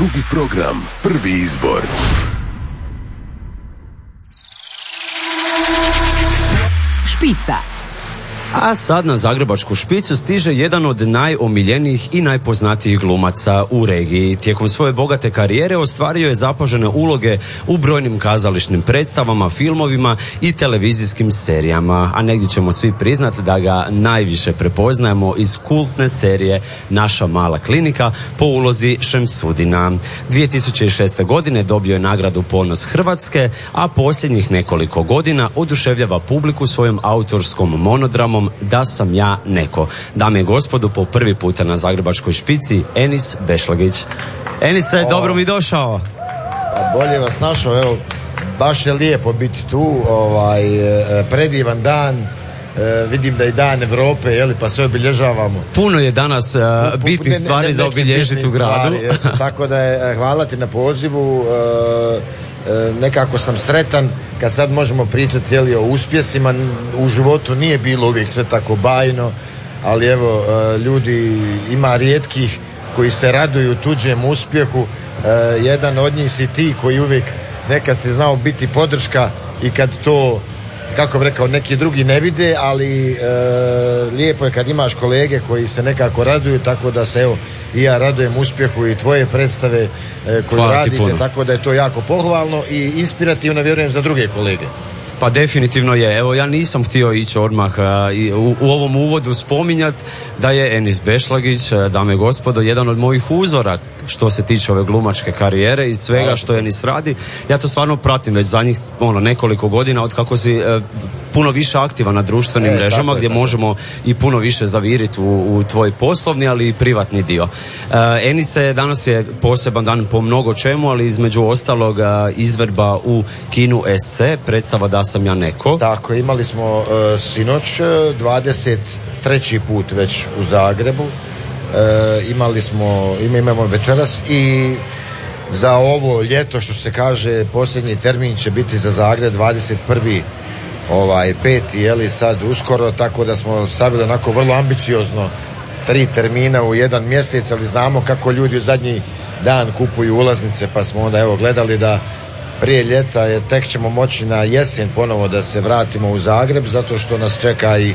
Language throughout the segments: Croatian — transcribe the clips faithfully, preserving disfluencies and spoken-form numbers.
Drugi program, prvi izbor. Špica. A sad na zagrebačku špicu stiže jedan od najomiljenijih i najpoznatijih glumaca u regiji. Tijekom svoje bogate karijere ostvario je zapažene uloge u brojnim kazališnim predstavama, filmovima i televizijskim serijama. A negdje ćemo svi priznati da ga najviše prepoznajemo iz kultne serije Naša mala klinika po ulozi Šemsudina. dvije tisuće šeste. godine dobio je nagradu Ponos Hrvatske, a posljednjih nekoliko godina oduševljava publiku svojom autorskom monodramom Da sam ja neko. Dame i gospodo, po prvi puta na zagrebačkoj špici Enis Bešlagić. Enise, o, dobro mi došao. Bolje vas našao, evo, baš je lijepo biti tu, ovaj, predivan dan. E, vidim da je dan Evrope, jeli, pa sve obilježavamo. Puno je danas uh, bitnih stvari ne, ne, za obilježiti u gradu. Stvari, jesno, tako da je, hvala ti na pozivu. E, e, nekako sam sretan kad sad možemo pričati, jeli, o uspjesima. U životu nije bilo uvijek sve tako bajno, ali evo, e, ljudi, ima rijetkih koji se raduju tuđem uspjehu. E, jedan od njih si ti koji uvijek neka si znao biti podrška i kad to, kako bi rekao, neki drugi ne vide, ali e, lijepo je kad imaš kolege koji se nekako raduju, tako da se, evo, i ja radujem uspjehu i tvoje predstave e, koju Hvala radite, tako da je to jako pohvalno i inspirativno, vjerujem, za druge kolege. Pa definitivno je. Evo, ja nisam htio ići odmah a, i, u, u ovom uvodu spominjat da je Enis Bešlagić, dame i gospodo, jedan od mojih uzora što se tiče ove glumačke karijere i svega Hvala. Što Enis radi. Ja to stvarno pratim već zadnjih ono, nekoliko godina od kako si e, puno više aktivan na društvenim e, mrežama, gdje je, možemo i puno više zaviriti u, u tvoj poslovni, ali i privatni dio. E, Enise, danas je poseban dan po mnogo čemu, ali između ostalog a, izvedba u kinu S C, predstava Da sam ja neko. Tako, imali smo uh, sinoć dvadeset treći put već u Zagrebu. Uh, imali smo, imamo večeras i za ovo ljeto, što se kaže, posljednji termin će biti za Zagreb dvadeset prvi ovaj, peti, jeli, sad uskoro, tako da smo stavili onako vrlo ambiciozno tri termina u jedan mjesec, ali znamo kako ljudi u zadnji dan kupuju ulaznice, pa smo onda, evo, gledali da prije ljeta je, tek ćemo moći na jesen ponovo da se vratimo u Zagreb, zato što nas čeka i e,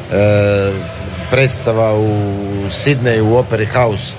predstava u Sidneju u Opera House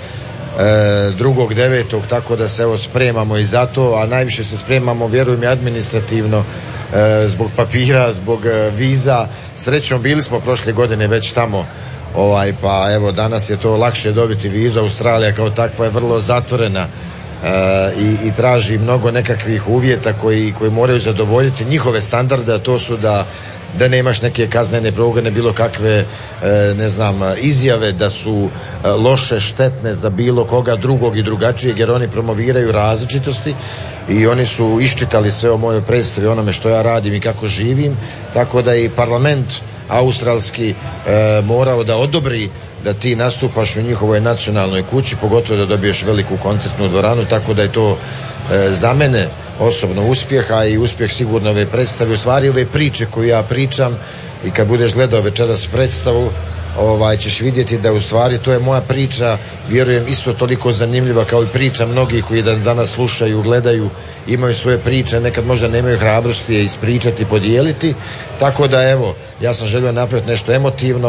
e, drugog devetog, tako da se, evo, spremamo i za to, a najviše se spremamo, vjerujem, i administrativno, e, zbog papira, zbog e, viza. Srećom, bili smo prošle godine već tamo, ovaj, pa evo, danas je to lakše dobiti vizu. Australija kao takva je vrlo zatvorena. Uh, i, i traži mnogo nekakvih uvjeta koji, koji moraju zadovoljiti njihove standarde, a to su da, da nemaš neke kaznene progone, bilo kakve uh, ne znam, izjave da su uh, loše, štetne za bilo koga drugog i drugačijeg, jer oni promoviraju različitosti i oni su iščitali sve o mojoj predstavi, onome što ja radim i kako živim, tako da i parlament australski uh, morao da odobri da ti nastupaš u njihovoj nacionalnoj kući, pogotovo da dobiješ veliku koncertnu dvoranu, tako da je to e, za mene osobno uspjeha i uspjeh sigurno ove predstave, u stvari ove priče koju ja pričam, i kad budeš gledao večeras predstavu, ovaj, ćeš vidjeti da u stvari to je moja priča, vjerujem, isto toliko zanimljiva kao i priča mnogih koji dan danas slušaju, gledaju, imaju svoje priče, nekad možda nemaju hrabrosti je ispričati, podijeliti, tako da, evo, ja sam želio napraviti nešto emotivno,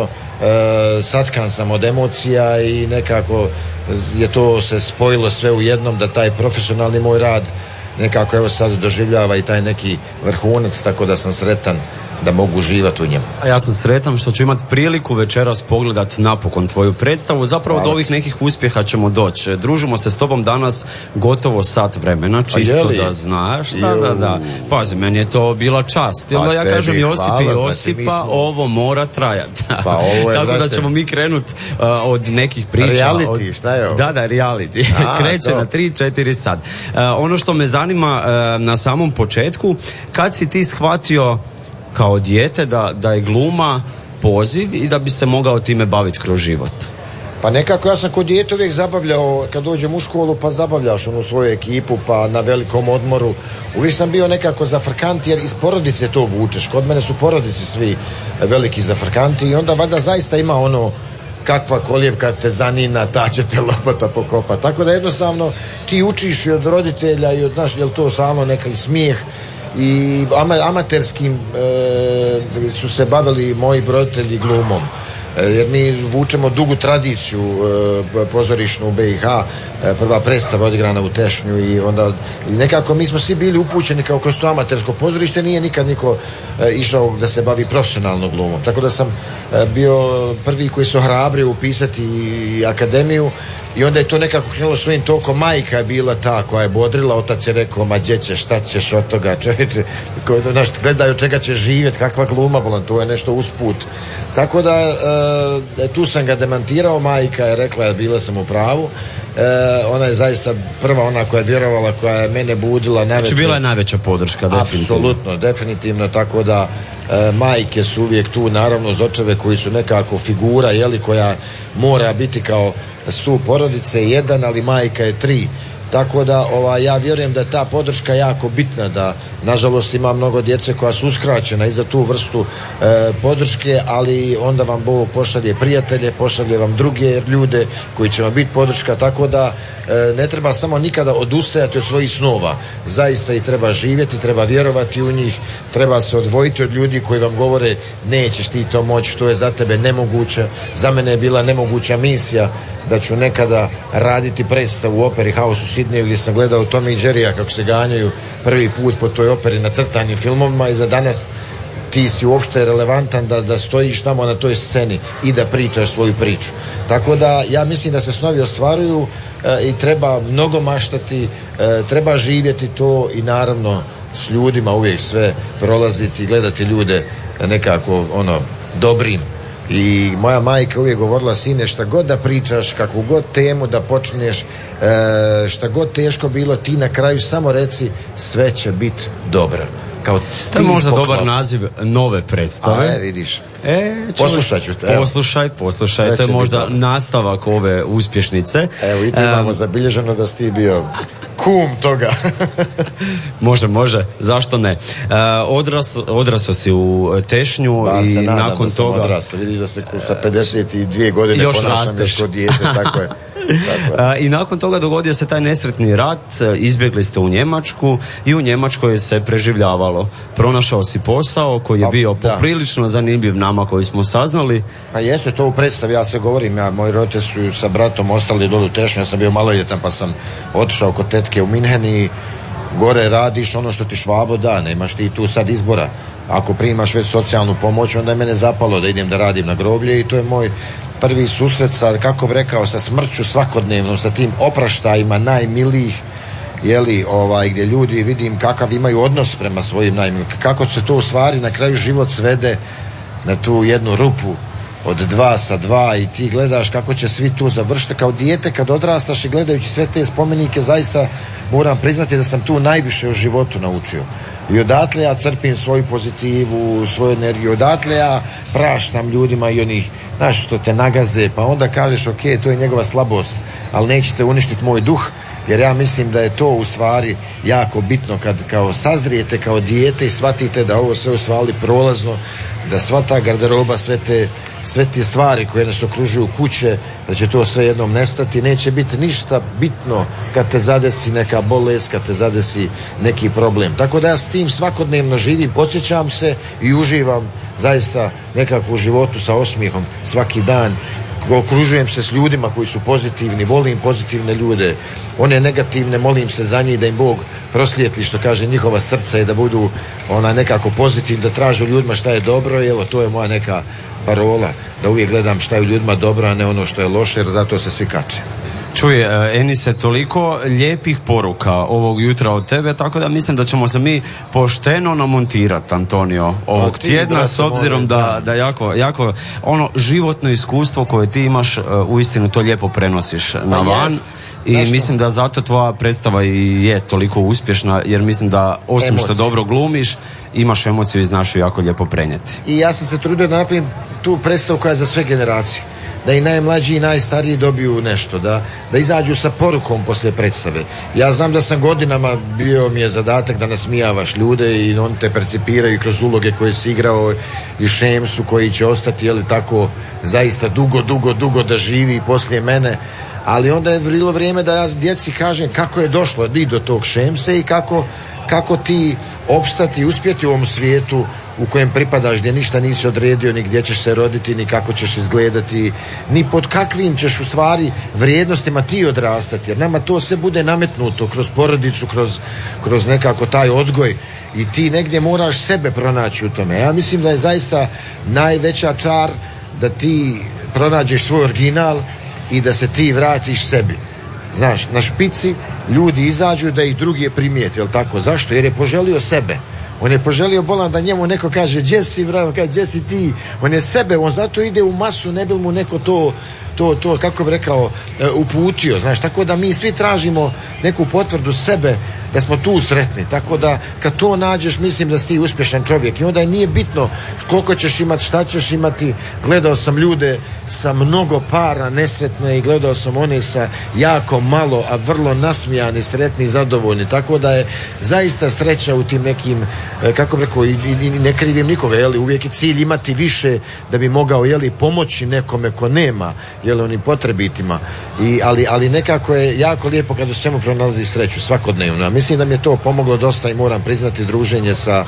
e, satkan sam od emocija i nekako je to se spojilo sve u jednom, da taj profesionalni moj rad nekako, evo, sad doživljava i taj neki vrhunac, tako da sam sretan da mogu uživati u njemu. A ja sam sretan što ću imati priliku večeras pogledat napokon tvoju predstavu. Zapravo Hvala. Do ovih nekih uspjeha ćemo doći. Družimo se s tobom danas gotovo sat vremena, čisto da znaš. Da, da, da. Pazi, meni je to bila čast. Pa, ja kažem Josipi, Josipa, smo... ovo mora trajati. Pa, ovo je, tako brate, da ćemo mi krenut uh, od nekih priča. Reality, od... šta je ovo? Da, da, reality. A, kreće to. Na tri četiri sat. Uh, ono što me zanima uh, na samom početku, kad si ti shvatio kao dijete da, da je gluma poziv i da bi se mogao time baviti kroz život? Pa nekako ja sam kod dijete uvijek zabavljao, kad dođem u školu pa zabavljaš onu svoju ekipu, pa na velikom odmoru uvijek sam bio nekako zafrkant, jer iz porodice to vučeš. Kod mene su porodice svi veliki zafrkanti i onda valjda zaista ima ono kakva koljevka te zanina, ta će te lopata pokopa. Tako da jednostavno ti učiš i od roditelja i od, znaš, jel to samo neki smijeh i ama, amaterskim e, su se bavili moji roditelji glumom. Jer mi vučemo dugu tradiciju e, pozorišnu u be i ha, e, prva predstava odigrana u Tešnju i onda i nekako mi smo svi bili upućeni kao kroz to amatersko pozorište, nije nikad niko e, išao da se bavi profesionalno glumom, tako da sam e, bio prvi koji su hrabri upisati i akademiju i onda je to nekako krenulo svojim tokom. Majka je bila ta koja je bodrila, otac je rekao, ma djeće, šta ćeš od toga, čovječe, znaš, gledaju čega će živjeti, kakva gluma, bolan, to je nešto usput. Tako da e, tu sam ga demantirao, majka je rekla, bila sam u pravu, e, ona je zaista prva ona koja je vjerovala, koja je mene budila najveća. Znači bila je najveća podrška, definitivno. Apsolutno, definitivno, tako da e, majke su uvijek tu, naravno uz očeve koji su nekako figura, jeli, koja mora biti kao stup porodice jedan, ali majka je tri. Tako da ova, ja vjerujem da je ta podrška jako bitna, da nažalost ima mnogo djece koja su uskraćena i za tu vrstu e, podrške, ali onda vam Bog pošalje prijatelje, pošalje vam druge ljude koji će vam biti podrška, tako da e, ne treba samo nikada odustajati od svojih snova. Zaista i treba živjeti, treba vjerovati u njih, treba se odvojiti od ljudi koji vam govore nećeš ti to moći, to je za tebe nemoguće. Za mene je bila nemoguća misija da ću nekada raditi predstavu u Operi House u Sidneju gdje sam gledao Toma i Jerrya kako se ganjaju prvi put po toj operi na crtanim filmovima i da danas ti si uopšte relevantan da, da stojiš tamo na toj sceni i da pričaš svoju priču. Tako da ja mislim da se snovi ostvaruju e, i treba mnogo maštati, e, treba živjeti to i naravno s ljudima uvijek sve prolaziti i gledati ljude nekako ono dobrim. I moja majka uvijek govorila, sine, šta god da pričaš, kakvu god temu da počneš, e, šta god teško bilo, ti na kraju samo reci sve će biti dobro. Kao to je možda poklon. Dobar naziv nove predstave. A, e, vidiš. E, poslušat ću te. Poslušaj, poslušaj. To je možda nastavak ove uspješnice. Evo i tu um, imamo zabilježeno da si ti bio kum toga. Može, može, zašto ne. Uh, odras, odrasao si u Tešnju ba, i nakon da toga... Odrastao. Vidiš da se sa pedeset dvije godine još ponašam rasteš. još kod dijete, tako je. A, I nakon toga dogodio se taj nesretni rat, izbjegli ste u Njemačku i u Njemačkoj se preživljavalo. Pronašao si posao koji je bio poprilično zanimljiv nama koji smo saznali. Pa jeste to u predstavi, ja se govorim, ja, moji roditelji su sa bratom ostali dolu u Tešnju, ja sam bio maloljetan pa sam otišao kod tetke u Minhen i gore radiš ono što ti Švabo da, nemaš ti tu sad izbora. Ako primaš već socijalnu pomoć, onda je mene zapalo da idem da radim na groblje i to je moj prvi susret sa, kako bi rekao, sa smrću svakodnevnom, sa tim opraštajima najmilijih, jeli, ovaj, gdje ljudi vidim kakav imaju odnos prema svojim najmilijim, kako se to u stvari na kraju život svede na tu jednu rupu od dva sa dva i ti gledaš kako će svi tu završiti. Kao dijete kad odrastaš i gledajući sve te spomenike, zaista moram priznati da sam tu najviše u životu naučio. I odatle ja crpim svoju pozitivu, svoju energiju, odatle ja praštam ljudima i onih, znaš, što te nagaze, pa onda kažeš ok, to je njegova slabost, ali nećete uništiti moj duh, jer ja mislim da je to u stvari jako bitno kad kao sazrijete kao dijete i shvatite da ovo sve u stvari prolazno, da sva ta garderoba, sve te, sve te stvari koje nas okružuju, kuće, da će to sve jednom nestati, neće biti ništa bitno kad te zadesi neka bolest, kad te zadesi neki problem. Tako da ja s tim svakodnevno živim, podsjećam se i uživam zaista nekako u životu sa osmijehom svaki dan. Okružujem se s ljudima koji su pozitivni, volim pozitivne ljude, one negativne molim se za njih da im Bog prosvijetli, što kaže, njihova srca i da budu ona nekako pozitivni, da tražu ljudima šta je dobro i evo to je moja neka parola, da uvijek gledam šta je u ljudima dobro, a ne ono što je loše, jer zato se svi kače. Čuj, Enise, toliko lijepih poruka ovog jutra od tebe, tako da mislim da ćemo se mi pošteno namontirati, Antonio, ovog ti, tjedna, brate, s obzirom da, da, da jako, jako ono životno iskustvo koje ti imaš, uistinu to lijepo prenosiš na van. Jest. I Nešto? mislim da zato tvoja predstava i je toliko uspješna, jer mislim da osim Emocije. Što dobro glumiš, imaš emociju i znaš ju jako lijepo prenijeti. I ja sam se trudio da napravim tu predstavu koja je za sve generacije. da i najmlađi i najstariji dobiju nešto, da, da izađu sa porukom poslije predstave. Ja znam da sam godinama, bio mi je zadatak da nasmijavaš ljude i oni te percipiraju kroz uloge koje si igrao i Šemsu koji će ostati, jeli tako, zaista dugo, dugo, dugo da živi poslije mene, ali onda je bilo vrijeme da ja djeci kažem kako je došlo i do tog Šemse i kako, kako ti opstati i uspjeti u ovom svijetu u kojem pripadaš, gdje ništa nisi odredio, ni gdje ćeš se roditi, ni kako ćeš izgledati, ni pod kakvim ćeš u stvari vrijednostima ti odrastati, jer nama to sve bude nametnuto kroz porodicu, kroz, kroz nekako taj odgoj i ti negdje moraš sebe pronaći u tome. Ja mislim da je zaista najveća čar da ti pronađeš svoj original i da se ti vratiš sebi. Znaš, na špici ljudi izađu da ih drugi primijeti, jel tako? Zašto? Jer je poželio sebe. On je poželio bolan da njemu neko kaže gdje si, vravo, kaže gdje si ti. On je sebe, on zato ide u masu, ne bi mu neko to, to, to kako bi rekao, uputio. Znaš, tako da mi svi tražimo neku potvrdu sebe da smo tu sretni. Tako da kad to nađeš, mislim da si ti uspješan čovjek. I onda je nije bitno koliko ćeš imati, šta ćeš imati. Gledao sam ljude sa mnogo para nesretne i gledao sam one sa jako malo, a vrlo nasmijani, sretni i zadovoljni. Tako da je zaista sreća u tim nekim, kako bi rekao, i, i ne krivim nikoga, jeli, uvijek je cilj imati više da bi mogao, jeli, pomoći nekome ko nema, jeli, onim potrebitima. I, ali, ali nekako je jako lijepo kad u svemu pronalazi sreću svakodnevno. A mislim da mi je to pomoglo dosta i moram priznati druženje sa,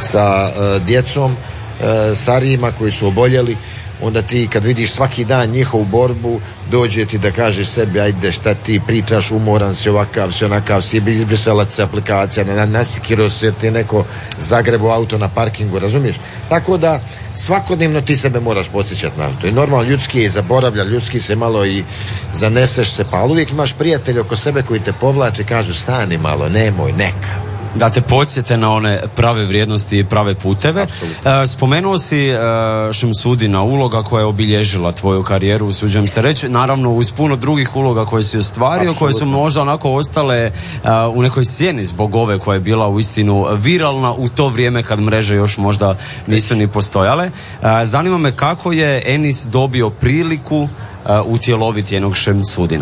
sa uh, djecom, uh, starijima koji su oboljeli. Onda ti kad vidiš svaki dan njihovu borbu, dođe ti da kažeš sebi ajde šta ti pričaš, umoran si, ovakav si, onakav si, izbrisala se aplikacija, nasikirao se jer ti neko zagrebo auto na parkingu, razumiješ? Tako da svakodnevno ti sebe moraš podsjećati na to. I normalno ljudski je zaboravlja, ljudski se malo i zaneseš se, pa ali uvijek imaš prijatelje oko sebe koji te povlače, kažu stani malo, nemoj, neka. Da te podsjete na one prave vrijednosti i prave puteve. E, spomenuo si e, Šemsudina uloga koja je obilježila tvoju karijeru, usuđujem se reći, naravno uz puno drugih uloga koje si ostvario, Absolutno. Koje su možda onako ostale e, u nekoj sjeni zbog ove koja je bila uistinu viralna u to vrijeme kad mreže još možda nisu ni postojale. E, zanima me kako je Enis dobio priliku e, utjeloviti jednog Šemsudina.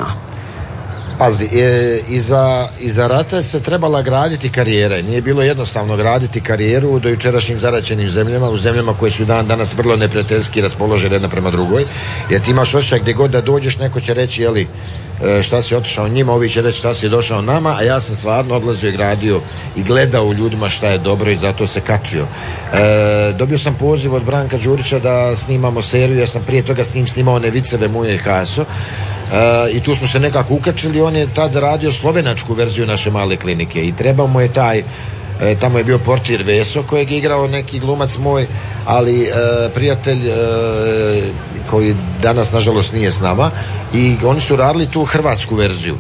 Pazi, e, iza, iza rata se trebala graditi karijera. Nije bilo jednostavno graditi karijeru do jučerašnjim zaraćenim zemljama, u zemljama koje su dan danas vrlo neprijateljski raspoložene jedna prema drugoj. Jer ti imaš osjećaj gdje god da dođeš, neko će reći, jeli, šta si otišao njima, ovi će reći šta si došao nama, a ja sam stvarno odlazio i gradio i gledao u ljudima šta je dobro i zato se kačio. E, dobio sam poziv od Branka Đurića da snimamo seriju, ja sam prije toga s njim snimao one viceve Muja i Haso. Uh, i tu smo se nekako ukačili. On je tad radio slovenačku verziju naše male klinike i trebao mu je taj, e, tamo je bio portir Veso kojeg je igrao neki glumac moj, ali e, prijatelj e, koji danas nažalost nije s nama, i oni su radili tu hrvatsku verziju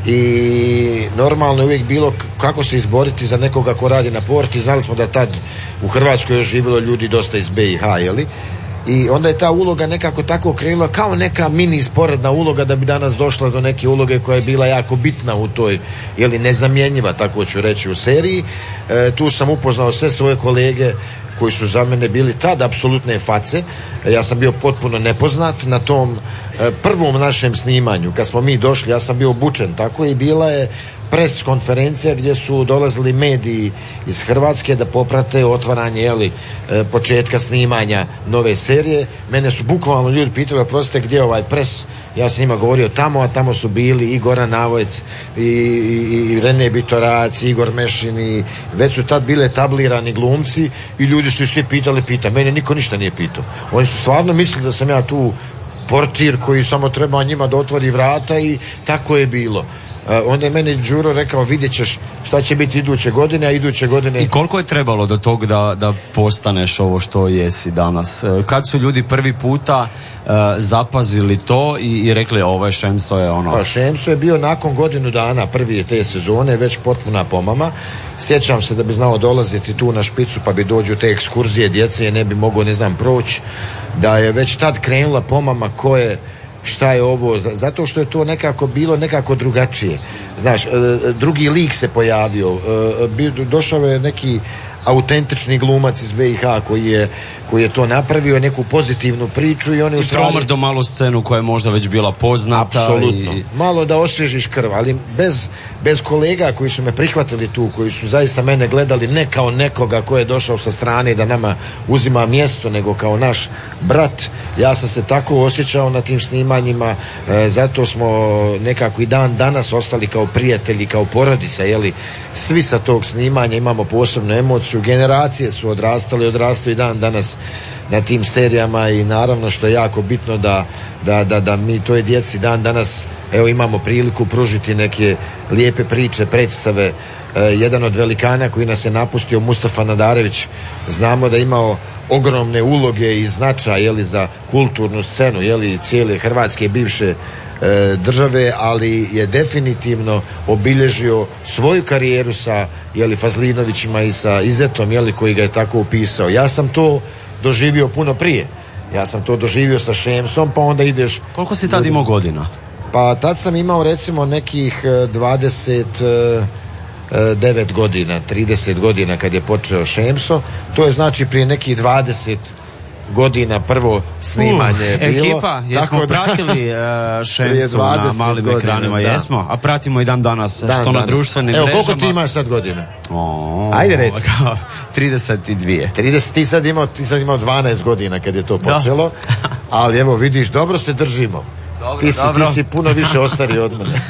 i normalno je uvijek bilo kako se izboriti za nekoga ko radi na porti. Znali smo da tad u Hrvatskoj je živjelo ljudi dosta iz be i ha, jeli? I onda je ta uloga nekako tako krenula kao neka mini sporedna uloga da bi danas došla do neke uloge koja je bila jako bitna u toj, jeli, nezamjenjiva, tako ću reći, u seriji. E, tu sam upoznao sve svoje kolege koji su za mene bili tad apsolutne face. E, ja sam bio potpuno nepoznat na tom e, prvom našem snimanju. Kad smo mi došli, ja sam bio obučen tako i bila je pres konferencija gdje su dolazili mediji iz Hrvatske da poprate otvaranje, jeli, početka snimanja nove serije. Mene su bukvalno ljudi pitali, oprostite, gdje je ovaj pres? Ja sam njima govorio tamo, a tamo su bili i Goran Navojec i, i, i Rene Bitorac, Igor Mešin, i već su tad bile tablirani glumci i ljudi su svi pitali, pita. Mene niko ništa nije pitao. Oni su stvarno mislili da sam ja tu portir koji samo treba njima da otvori vrata i tako je bilo. Uh, onda je meni Đuro rekao, vidjet ćeš šta će biti iduće godine, a iduće godine... I koliko je trebalo do tog da, da postaneš ovo što jesi danas? Kad su ljudi prvi puta uh, zapazili to i, i rekli ovo je Šemso je ono... Pa Šemso je bio nakon godinu dana prvi te sezone, već potpuna pomama. Sjećam se da bi znao dolaziti tu na špicu pa bi dođu te ekskurzije djece i ne bi mogao, ne znam, proći. Da je već tad krenula pomama ko je, šta je ovo, zato što je to nekako bilo nekako drugačije. Znaš, drugi lik se pojavio, došao je neki autentični glumac iz be i ha koji je, koji je to napravio, neku pozitivnu priču i on je u stvari... promrdo malu scenu koja je možda već bila poznata. Apsolutno. I... Malo da osvježiš krv, ali bez, bez kolega koji su me prihvatili tu, koji su zaista mene gledali ne kao nekoga ko je došao sa strane da nama uzima mjesto, nego kao naš brat. Ja sam se tako osjećao na tim snimanjima, e, zato smo nekako i dan danas ostali kao prijatelji, kao porodica, jeli, svi sa tog snimanja imamo posebnu emociju, generacije su odrastale, odrastaju i dan danas na tim serijama i naravno što je jako bitno da, da, da, da mi toj djeci dan danas evo imamo priliku pružiti neke lijepe priče, predstave. E, jedan od velikana koji nas je napustio, Mustafa Nadarević, znamo da je imao ogromne uloge i značaj, jeli, za kulturnu scenu, jeli, cijele Hrvatske bivše e, države, ali je definitivno obilježio svoju karijeru sa, jeli, Fazlinovićima i sa Izetom, jeli, koji ga je tako upisao. Ja sam to doživio puno prije. Ja sam to doživio sa Šemsom, pa onda ideš... Koliko si tad imao godina? Pa tad sam imao recimo nekih dvadeset devet godina, trideset godina kad je počeo Šemso. To je znači prije nekih dvadeset godina prvo snimanje uh, je bilo. Ekipa, jesmo da, pratili uh, Šemsu na malim godina, ekranima, da. Jesmo, a pratimo i dan danas, dan, što danas. Na društvenim Evo, mrežama. Evo, koliko ti imaš sad godina? Oh, ajde reci. trideset dvije. trideset, ti sad imao, ti sad imao dvanaest godina kad je to počelo, ali evo vidiš, dobro se držimo. Dobro, ti, si, dobro. Ti si puno više ostario od mene.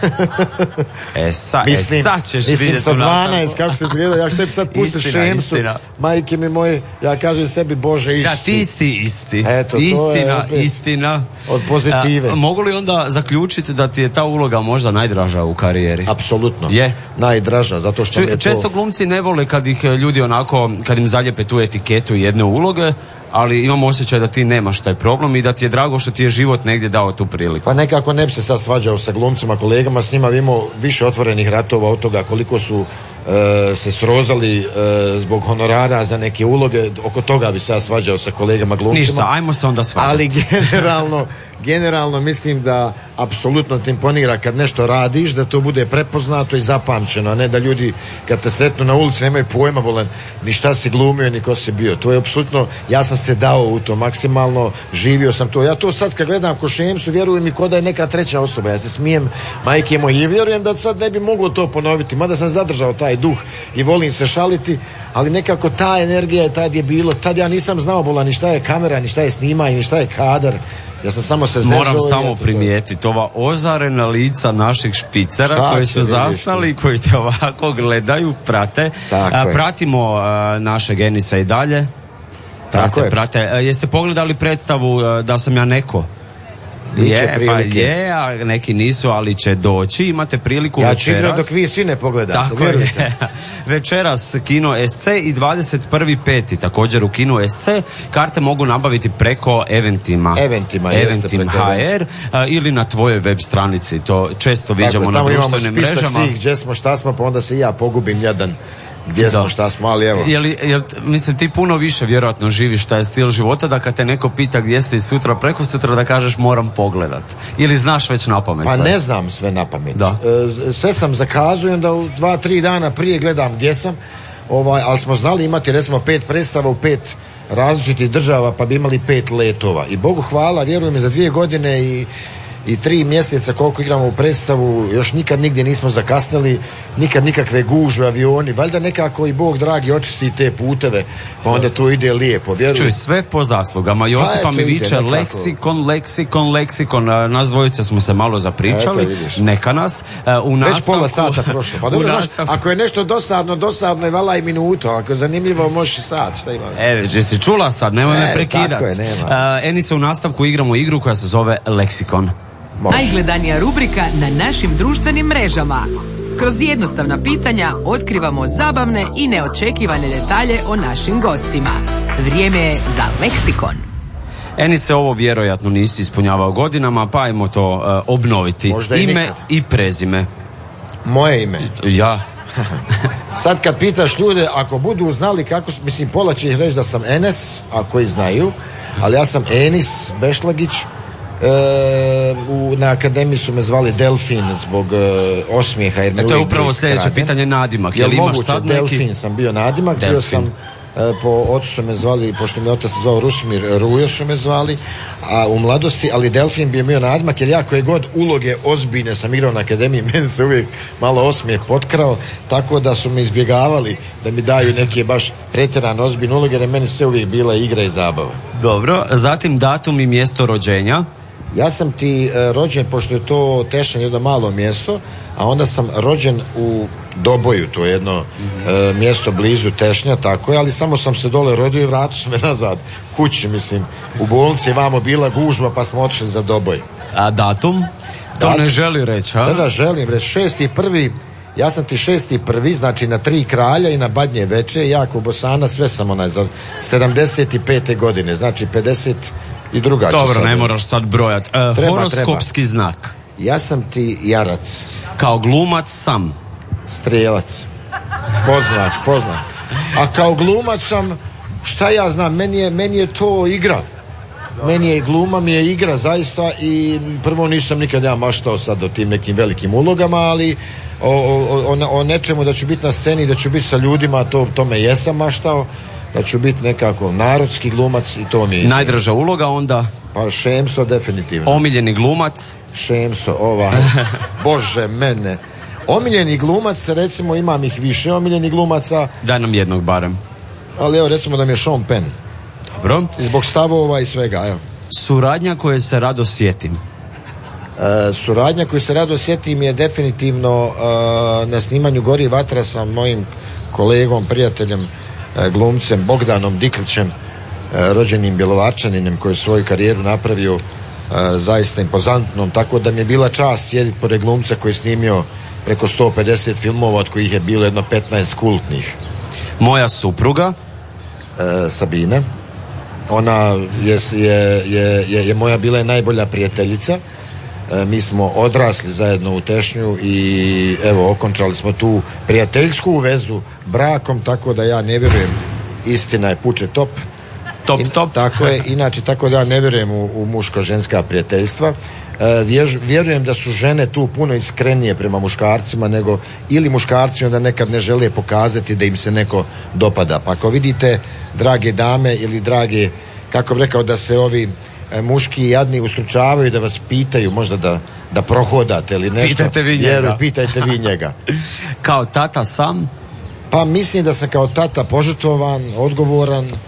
E sad, mislim, e sad ćeš mislim, vidjeti. Sa dvanaest, kako se izgleda, ja što tebi sad pustiš Šemsu, majke mi moje, ja kažem sebi, Bože, isti. Da, ti si isti. Eto, istina, to je istina. Od pozitive. A, mogu li onda zaključiti da ti je ta uloga možda najdraža u karijeri? Apsolutno. Je? Najdraža, zato što... Č- često to... glumci ne vole kad ih ljudi onako, kad im zaljepe tu etiketu jedne uloge, ali imam osjećaj da ti nemaš taj problem i da ti je drago što ti je život negdje dao tu priliku. Pa nekako ne bi se sad svađao sa glumcima, kolegama, s njima bi imao više otvorenih ratova od toga koliko su e, se srozali e, zbog honorara za neke uloge, oko toga bi se ja svađao sa kolegama glumcima. Ništa, ajmo se onda svađati. Ali generalno, generalno mislim da apsolutno te imponira kad nešto radiš, da to bude prepoznato i zapamćeno, a ne da ljudi kad te sretnu na ulici nemaju pojma bolan ni šta si glumio, ni ko si bio. To je apsolutno, ja sam se dao u to maksimalno, živio sam to. Ja to sad kad gledam ko Šemsu, vjerujem mi ko da je neka treća osoba. Ja se smijem, majke moje, i vjerujem da sad ne bi moglo to ponoviti, mada sam zadržao taj duh i volim se šaliti, ali nekako ta energija je tad je bilo, tad ja nisam znao bolan ni šta je kamera, ni šta je snimanje, ni šta je kadar. Ja sam samo se zezao. Moram samo primijetiti ova ozarena lica naših špicera šta koji su zastali i koji te ovako gledaju, prate. A, pratimo a, naše Enisa i dalje. Prate, prate. A, jeste pogledali predstavu a, Da sam ja neko? Je, pa je, a neki nisu, ali će doći. Imate priliku ja večeras. Ja ću igrati dok vi svi ne pogledate. Tako je. Večeras Kino S C i dvadeset prvi peti također u Kino S C. Karte mogu nabaviti preko Eventima. Eventima, Eventim H R a, ili na tvojoj web stranici. To često viđamo na društvenim mrežama. Tamo imamo spisak svih gdje smo, šta smo, pa onda se ja pogubim jedan. Gdje smo, šta smo, ali evo. Jel, jel, mislim, ti puno više vjerojatno živiš taj stil života da kad te neko pita gdje si sutra, preko sutra da kažeš moram pogledat. Ili znaš već napamet? Pa sve? Ne znam sve napamet. Da. E, sve sam zakazujem da u dva, tri dana prije gledam gdje sam, ovaj, ali smo znali imati recimo pet predstava u pet različitih država, pa bi imali pet letova. I Bogu hvala, vjerujem, za dvije godine i i tri mjeseca koliko igramo u predstavu, još nikad nigdje nismo zakasnili, nikad nikakve gužve, avioni, valjda nekako i Bog dragi očisti te puteve, pa onda to ide lijepo, vjerujem. Čuj, sve po zaslugama. Josipa pa mi viče leksikon, leksikon, leksikon, nas dvojice smo se malo zapričali, eto, neka nas. U nastavku, već pola sata prošlo, pa dobro, nastavku, ako je nešto dosadno, dosadno je vala i minuto, ako je zanimljivo možeš i sat, šta ima? E, jesi čula sad, nemoj me prekidati. Uh, Enise, u nastavku igramo igru koja se zove Leksikon. Najgledanija rubrika na našim društvenim mrežama. Kroz jednostavna pitanja otkrivamo zabavne i neočekivane detalje o našim gostima. Vrijeme je za Leksikon. Enise, ovo vjerojatno nisi ispunjavao godinama, pa ajmo to uh, obnoviti. Možda i ime nikad. I prezime. Moje ime? Ja. Sad kad pitaš ljude, ako budu znali kako, mislim, pola će ih reći da sam Enes, ako ih znaju, ali ja sam Enis Bešlagić. E, u, na akademiji su me zvali Delfin zbog e, osmijeha. Jer e, to je upravo sljedeće pitanje, nadimak. Jel imaš moguće, sad Delfin neki... sam bio nadimak, Delfin. bio sam e, po ocu su me zvali, pošto mi otac se zvao Rusmir, Rujo su me zvali, a u mladosti, ali Delfin bi je bio nadmak, jer ja koje god uloge ozbiljne sam igrao na akademiji, meni se uvijek malo osmijeh potkrao, tako da su me izbjegavali da mi daju neke baš pretjerano ozbiljne uloge, jer meni se uvijek bila igra i zabava. Dobro, zatim datum i mjesto rođenja. Ja sam ti e, rođen, pošto je to Tešnje jedno malo mjesto, a onda sam rođen u Doboju, to je jedno mm-hmm. e, mjesto blizu Tešnja, tako je, ali samo sam se dole rodio i vratio sam me nazad kući, mislim, u bolnici vamo bila gužva pa smo otišli za Doboj. A datum? To datum, ne želi reći, a? Da, da, želim reći, šesti prvi, ja sam ti šesti prvi, znači na Tri kralja i na Badnje veče, jako Bosana, sve sam onaj za sedamdeset pete godine, znači pedeset i druga. Dobro, ne moraš sad brojati. E, treba, horoskopski treba. znak. Ja sam ti Jarac. Kao glumac sam. Strijelac. Poznat, poznat. A kao glumac sam, šta ja znam, meni je, meni je to igra. Meni je gluma, mi je igra zaista i prvo nisam nikad ja maštao sad o tim nekim velikim ulogama, ali o, o, o, o nečemu da ću biti na sceni, da ću biti sa ljudima, to, to me jesam maštao. Da ću biti nekako narodski glumac i to mi je. Najdraža uloga onda? Pa Šemso definitivno. Omiljeni glumac? Šemso, ovaj. Bože mene. Omiljeni glumac, recimo imam ih više omiljenih glumaca. Daj nam jednog barem. Ali evo recimo da mi je Sean Penn. Dobro. Zbog stavova i svega, evo. Suradnja koje se rado sjetim? E, suradnja koju se rado sjetim je definitivno e, na snimanju Gori vatra sa mojim kolegom, prijateljem, glumcem Bogdanom Diklićem, rođenim Bjelovarčaninim, koji je svoju karijeru napravio zaista impozantnom, tako da mi je bila čast sjediti pored glumca koji je snimio preko sto pedeset filmova, od kojih je bilo jedno petnaest kultnih. Moja supruga? E, Sabine. Ona je, je, je, je, je moja bila je najbolja prijateljica. E, mi smo odrasli zajedno u Tešnju i evo, okončali smo tu prijateljsku vezu brakom, tako da ja ne vjerujem, istina je puče top. Top, top. I, tako je, inače, tako da ja ne vjerujem u, u muško-ženska prijateljstva. E, vjež, vjerujem da su žene tu puno iskrenije prema muškarcima, nego ili muškarci onda nekad ne žele pokazati da im se neko dopada. Pa ako vidite, drage dame ili drage, kako bih rekao, da se ovi muški jadni ustručavaju da vas pitaju, možda da, da prohodate ili nešto. Pitajte vi njega. Jer, pitajte vi njega. Kao tata sam? Pa mislim da sam kao tata požrtvovan, odgovoran. E,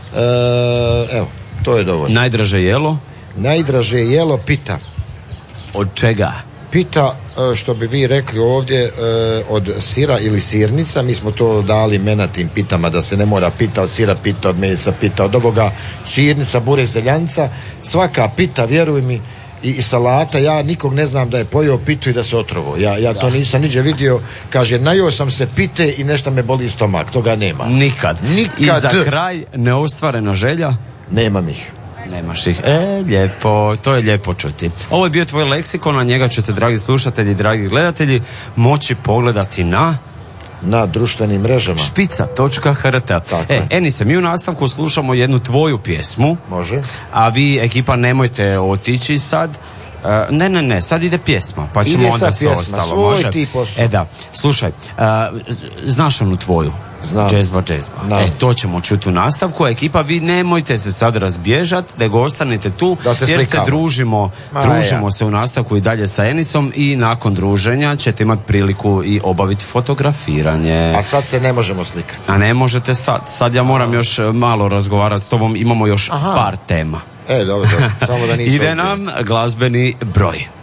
evo, to je dovoljno. Najdraže jelo? Najdraže jelo pita. Od čega? Pita, što bi vi rekli ovdje, od sira ili sirnica. Mi smo to dali imena tim pitama, da se ne mora pita od sira, pita od mesa, pita od ovoga, sirnica, burek, zeljanca. Svaka pita, vjeruj mi, i, i salata, ja nikog ne znam da je pojeo pitu i da se otrovo. Ja, ja to nisam niđe vidio. Kaže, najeo sam se pite i nešto me boli stomak. Toga nema. Nikad. Nikad. I za kraj, neostvarena želja? Nemam ih. Nemaš ih. E, lijepo, to je lijepo čuti. Ovo je bio tvoj leksikon, na njega ćete, dragi slušatelji, dragi gledatelji, moći pogledati na... na društvenim mrežama. špica točka h r t. E, Enise, mi u nastavku slušamo jednu tvoju pjesmu. Može. A vi, ekipa, nemojte otići sad. Uh, ne, ne, ne, sad ide pjesma, pa ćemo ide onda se ostalo. Svoj može? ti posao. E da, slušaj, uh, znaš onu tvoju? Znam. Džezba, džezba. Znam. E, to ćemo čuti u nastavku. Ekipa, vi nemojte se sad razbježati, nego ostanite tu, da se jer slikamo. se družimo, Ma, družimo ja. se u nastavku i dalje sa Enisom i nakon druženja ćete imati priliku i obaviti fotografiranje. A sad se ne možemo slikati. A ne možete sad. Sad ja moram još malo razgovarati s tobom, imamo još Aha. par tema. E, dobro, dobro. Samo da nisam Ide nam glazbeni broj.